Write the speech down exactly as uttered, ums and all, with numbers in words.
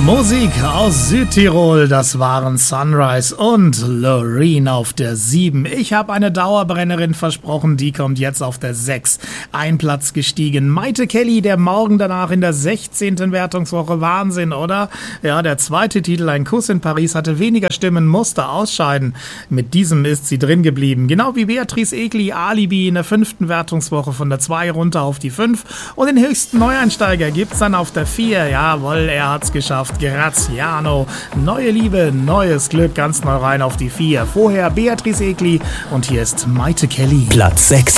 Musik aus Südtirol, das waren Sunrise und Loreen auf der sieben. Ich habe eine Dauerbrennerin versprochen, die kommt jetzt auf der sechs. Ein Platz gestiegen. Maite Kelly, der Morgen danach in der sechzehnten Wertungswoche. Wahnsinn, oder? Ja, der zweite Titel, Ein Kuss in Paris, hatte weniger Stimmen, musste ausscheiden. Mit diesem ist sie drin geblieben. Genau wie Beatrice Egli, Alibi in der fünften Wertungswoche von der zwei runter auf die fünf. Und den höchsten Neueinsteiger gibt's dann auf der vier. Jawohl, er hat's geschafft. Graziano, neue Liebe, neues Glück, ganz neu rein auf die vier. Vorher Beatrice Egli und hier ist Maite Kelly. Platz sechs.